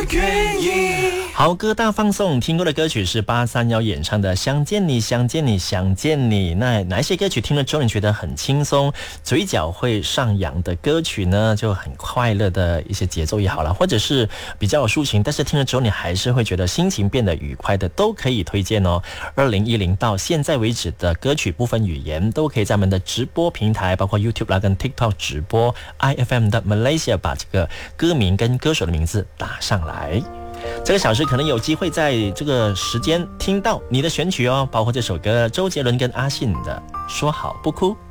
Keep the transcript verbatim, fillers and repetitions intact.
愿意。 好歌大放送，听过的歌曲是八三夭演唱的《想见你想见你想见你》。那哪一些歌曲听了之后你觉得很轻松，嘴角会上扬的歌曲呢？就很快乐的一些节奏也好了，或者是比较有抒情，但是听了之后你还是会觉得心情变得愉快的，都可以推荐哦。二零一零到现在为止的歌曲部分语言都可以在我们的直播平台，包括 YouTube 啦跟 TikTok 直播 I F M 的 Malaysia 把这个歌名跟歌手的名字打上来。这个小时可能有机会在这个时间听到你的选曲哦，包括这首歌周杰伦跟阿信的《说好不哭》。